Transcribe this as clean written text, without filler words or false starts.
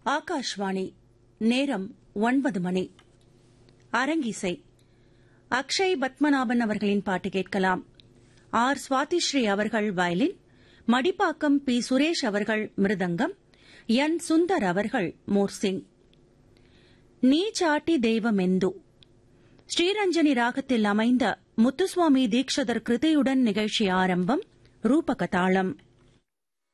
ஆகாஷ்வாணி. நேரம் 9 மணி. அரங்கிசை. அக்ஷய் பத்மநாபன் அவர்களின் பாட்டு கேட்கலாம். ஆர். சுவாதிஸ்ரீ அவர்கள் வயலின், மடிப்பாக்கம் பி. சுரேஷ் அவர்கள் மிருதங்கம், என். சுந்தர் அவர்கள் மோர்சிங். நீ சாட்டி தெய்வமெந்து ஸ்ரீரஞ்சனி ராகத்தில் அமைந்த முத்துசுவாமி தீக்ஷதர் கிருதியுடன் நிகழ்ச்சி ஆரம்பம். ரூபகதாளம்.